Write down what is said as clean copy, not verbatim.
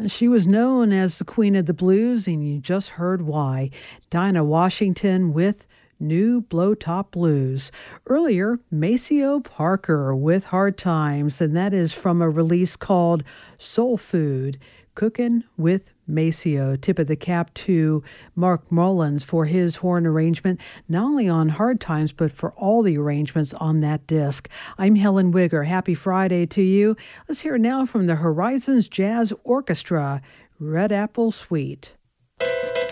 She was known as the Queen of the Blues, and you just heard why. Dinah Washington with New Blow Top Blues. Earlier, Maceo Parker with Hard Times, and that is from a release called Soul Food. Cookin' with Maceo. Tip of the cap to Mark Mullins for his horn arrangement, not only on Hard Times, but for all the arrangements on that disc. I'm Helen Wigger. Happy Friday to you. Let's hear now from the Horizons Jazz Orchestra, Red Apple Suite.